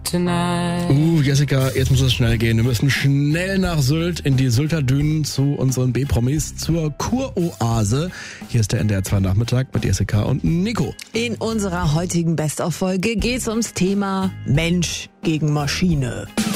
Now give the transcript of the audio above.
tonight. Jessica, jetzt muss es schnell gehen. Wir müssen schnell nach Sylt, in die Sylter Dünen zu unseren B-Promis, zur Kuroase. Hier ist der NDR 2 Nachmittag mit Jessica und Nico. In unserer heutigen Best-of-Folge geht's ums Thema Mensch gegen Maschine.